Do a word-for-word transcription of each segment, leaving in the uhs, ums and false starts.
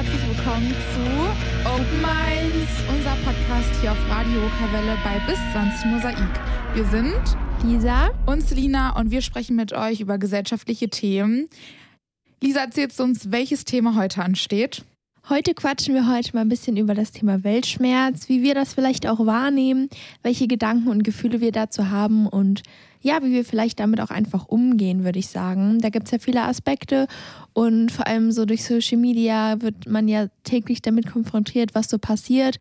herzlich willkommen zu Open Minds, unser Podcast hier auf Radio Okawelle bei bis zwanzig Mosaik. Wir sind Lisa und Selina und wir sprechen mit euch über gesellschaftliche Themen. Lisa, erzählst du uns, welches Thema heute ansteht? Heute quatschen wir heute mal ein bisschen über das Thema Weltschmerz, wie wir das vielleicht auch wahrnehmen, welche Gedanken und Gefühle wir dazu haben und ja, wie wir vielleicht damit auch einfach umgehen, würde ich sagen. Da gibt es ja viele Aspekte und vor allem so durch Social Media wird man ja täglich damit konfrontiert, was so passiert.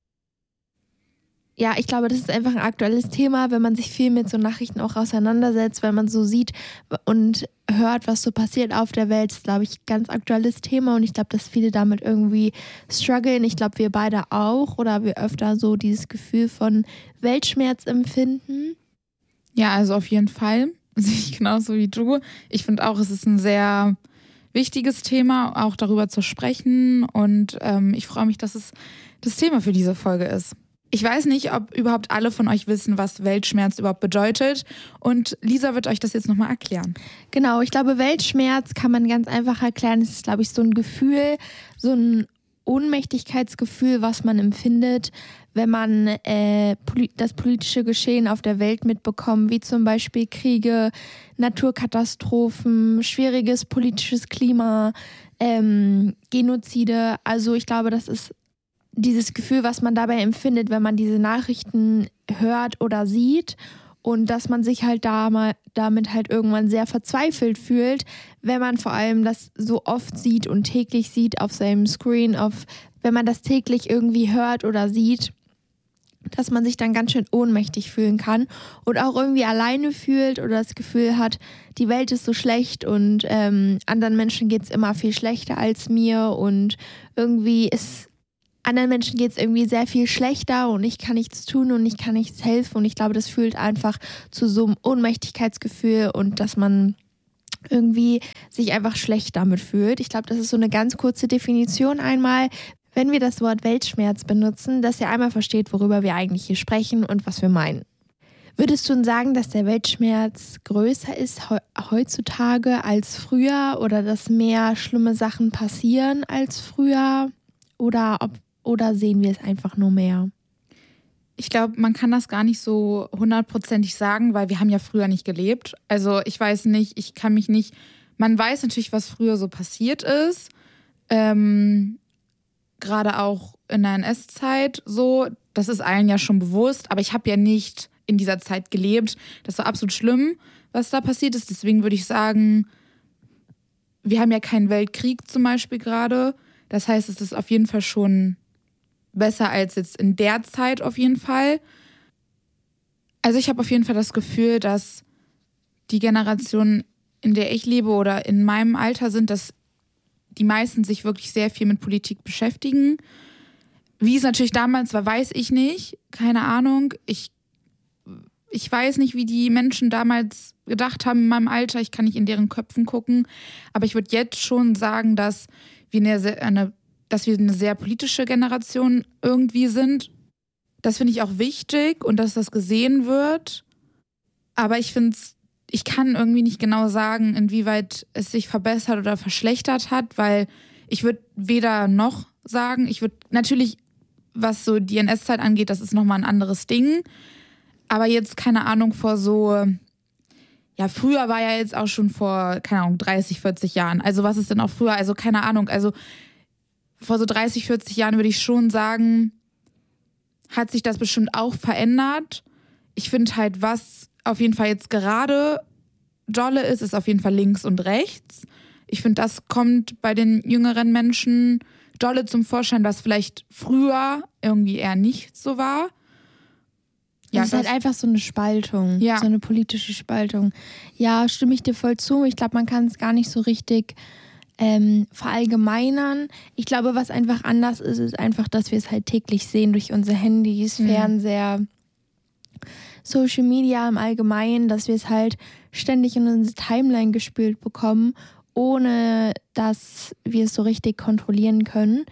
Ja, ich glaube, das ist einfach ein aktuelles Thema, wenn man sich viel mit so Nachrichten auch auseinandersetzt, weil man so sieht und hört, was so passiert auf der Welt. Das ist, glaube ich, ein ganz aktuelles Thema und ich glaube, dass viele damit irgendwie strugglen. Ich glaube, wir beide auch oder wir öfter so dieses Gefühl von Weltschmerz empfinden. Ja, also auf jeden Fall. Sehe ich genauso wie du. Ich finde auch, es ist ein sehr wichtiges Thema, auch darüber zu sprechen und ähm, ich freue mich, dass es das Thema für diese Folge ist. Ich weiß nicht, ob überhaupt alle von euch wissen, was Weltschmerz überhaupt bedeutet. Und Lisa wird euch das jetzt nochmal erklären. Genau, ich glaube, Weltschmerz kann man ganz einfach erklären. Es ist, glaube ich, so ein Gefühl, so ein Ohnmächtigkeitsgefühl, was man empfindet, wenn man äh, das politische Geschehen auf der Welt mitbekommt, wie zum Beispiel Kriege, Naturkatastrophen, schwieriges politisches Klima, ähm, Genozide. Also ich glaube, das ist dieses Gefühl, was man dabei empfindet, wenn man diese Nachrichten hört oder sieht und dass man sich halt da mal, damit halt irgendwann sehr verzweifelt fühlt, wenn man vor allem das so oft sieht und täglich sieht auf seinem Screen, auf, wenn man das täglich irgendwie hört oder sieht, dass man sich dann ganz schön ohnmächtig fühlen kann und auch irgendwie alleine fühlt oder das Gefühl hat, die Welt ist so schlecht und ähm, anderen Menschen geht es immer viel schlechter als mir und irgendwie ist anderen Menschen geht es irgendwie sehr viel schlechter und ich kann nichts tun und ich kann nichts helfen und ich glaube, das führt einfach zu so einem Ohnmächtigkeitsgefühl und dass man irgendwie sich einfach schlecht damit fühlt. Ich glaube, das ist so eine ganz kurze Definition einmal, wenn wir das Wort Weltschmerz benutzen, dass ihr einmal versteht, worüber wir eigentlich hier sprechen und was wir meinen. Würdest du sagen, dass der Weltschmerz größer ist heutzutage als früher oder dass mehr schlimme Sachen passieren als früher oder ob Oder sehen wir es einfach nur mehr? Ich glaube, man kann das gar nicht so hundertprozentig sagen, weil wir haben ja früher nicht gelebt. Also ich weiß nicht, ich kann mich nicht... Man weiß natürlich, was früher so passiert ist. Ähm, gerade auch in der N S-Zeit so. Das ist allen ja schon bewusst. Aber ich habe ja nicht in dieser Zeit gelebt. Das war absolut schlimm, was da passiert ist. Deswegen würde ich sagen, wir haben ja keinen Weltkrieg zum Beispiel gerade. Das heißt, es ist auf jeden Fall schon besser als jetzt in der Zeit auf jeden Fall. Also ich habe auf jeden Fall das Gefühl, dass die Generation, in der ich lebe oder in meinem Alter sind, dass die meisten sich wirklich sehr viel mit Politik beschäftigen. Wie es natürlich damals war, weiß ich nicht. Keine Ahnung. Ich, ich weiß nicht, wie die Menschen damals gedacht haben in meinem Alter. Ich kann nicht in deren Köpfen gucken. Aber ich würde jetzt schon sagen, dass wir eine, eine, dass wir eine sehr politische Generation irgendwie sind. Das finde ich auch wichtig und dass das gesehen wird. Aber ich finde es, ich kann irgendwie nicht genau sagen, inwieweit es sich verbessert oder verschlechtert hat, weil ich würde weder noch sagen, ich würde natürlich, was so die N S-Zeit angeht, das ist nochmal ein anderes Ding. Aber jetzt, keine Ahnung, vor so... Ja, früher war ja jetzt auch schon vor, keine Ahnung, dreißig, vierzig Jahren. Also was ist denn auch früher? Also keine Ahnung, also vor so dreißig, vierzig Jahren würde ich schon sagen, hat sich das bestimmt auch verändert. Ich finde halt, was auf jeden Fall jetzt gerade dolle ist, ist auf jeden Fall links und rechts. Ich finde, das kommt bei den jüngeren Menschen dolle zum Vorschein, was vielleicht früher irgendwie eher nicht so war. Ja, es ist halt einfach so eine Spaltung, ja. so eine politische Spaltung. Ja, stimme ich dir voll zu. Ich glaube, man kann es gar nicht so richtig ähm, verallgemeinern. Ich glaube, was einfach anders ist, ist einfach, dass wir es halt täglich sehen durch unsere Handys, mhm. Fernseher, Social Media im Allgemeinen, dass wir es halt ständig in unsere Timeline gespült bekommen, ohne dass wir es so richtig kontrollieren können.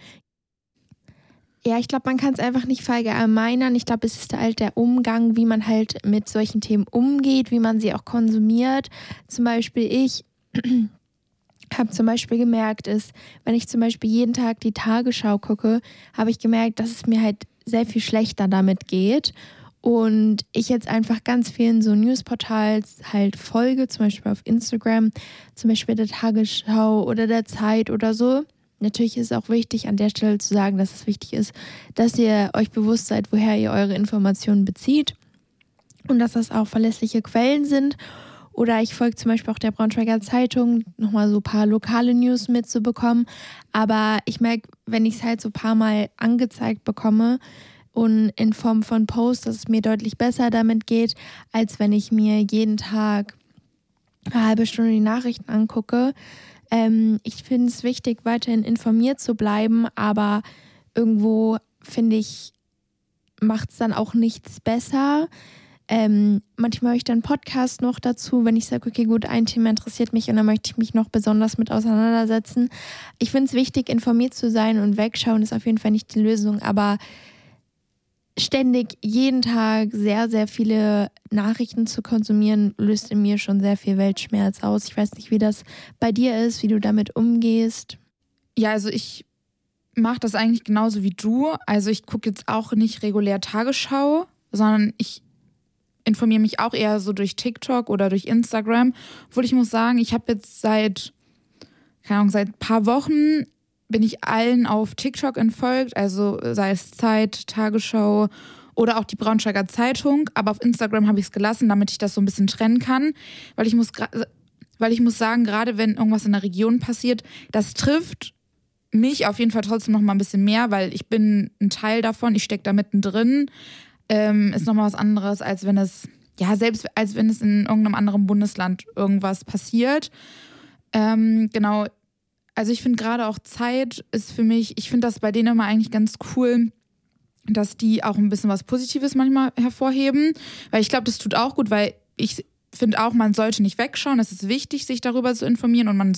Ja, ich glaube, man kann es einfach nicht verallgemeinern. Ich glaube, es ist halt der Umgang, wie man halt mit solchen Themen umgeht, wie man sie auch konsumiert. Zum Beispiel ich habe zum Beispiel gemerkt, ist, wenn ich zum Beispiel jeden Tag die Tagesschau gucke, habe ich gemerkt, dass es mir halt sehr viel schlechter damit geht. Und ich jetzt einfach ganz vielen so Newsportals halt folge, zum Beispiel auf Instagram, zum Beispiel der Tagesschau oder der Zeit oder so. Natürlich ist es auch wichtig, an der Stelle zu sagen, dass es wichtig ist, dass ihr euch bewusst seid, woher ihr eure Informationen bezieht und dass das auch verlässliche Quellen sind. Oder ich folge zum Beispiel auch der Braunschweiger Zeitung, nochmal so ein paar lokale News mitzubekommen. Aber ich merke, wenn ich es halt so ein paar Mal angezeigt bekomme, und in Form von Posts, dass es mir deutlich besser damit geht, als wenn ich mir jeden Tag eine halbe Stunde die Nachrichten angucke. Ähm, ich finde es wichtig, weiterhin informiert zu bleiben, aber irgendwo, finde ich, macht es dann auch nichts besser. Ähm, manchmal höre ich dann Podcasts noch dazu, wenn ich sage, okay, gut, ein Thema interessiert mich und dann möchte ich mich noch besonders mit auseinandersetzen. Ich finde es wichtig, informiert zu sein, und wegschauen ist auf jeden Fall nicht die Lösung, aber ständig jeden Tag sehr, sehr viele Nachrichten zu konsumieren, löst in mir schon sehr viel Weltschmerz aus. Ich weiß nicht, wie das bei dir ist, wie du damit umgehst. Ja, also ich mache das eigentlich genauso wie du. Also ich gucke jetzt auch nicht regulär Tagesschau, sondern ich informiere mich auch eher so durch TikTok oder durch Instagram. Obwohl ich muss sagen, ich habe jetzt seit, keine Ahnung, seit ein paar Wochen bin ich allen auf TikTok entfolgt, also sei es Zeit, Tagesschau oder auch die Braunschweiger Zeitung. Aber auf Instagram habe ich es gelassen, damit ich das so ein bisschen trennen kann. Weil ich muss, weil ich muss sagen, gerade wenn irgendwas in der Region passiert, das trifft mich auf jeden Fall trotzdem noch mal ein bisschen mehr, weil ich bin ein Teil davon, ich stecke da mittendrin. Ähm, ist nochmal was anderes, als wenn es, ja, selbst als wenn es in irgendeinem anderen Bundesland irgendwas passiert. Ähm, genau. Also ich finde gerade auch Zeit ist für mich, ich finde das bei denen immer eigentlich ganz cool, dass die auch ein bisschen was Positives manchmal hervorheben, weil ich glaube, das tut auch gut, weil ich finde auch, man sollte nicht wegschauen, es ist wichtig, sich darüber zu informieren und man